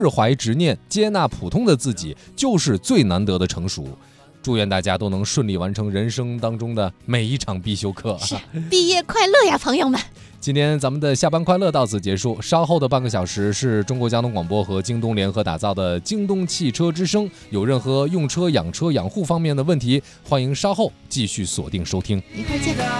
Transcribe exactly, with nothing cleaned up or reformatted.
释怀执念，接纳普通的自己，就是最难得的成熟。祝愿大家都能顺利完成人生当中的每一场必修课。 是，毕业快乐呀，朋友们！ 今天咱们的下班快乐到此结束，稍后的半个小时是中国交通广播和京东联合打造的京东汽车之声。有任何用车、养车、养护方面的问题，欢迎稍后继续锁定收听。 一会儿见。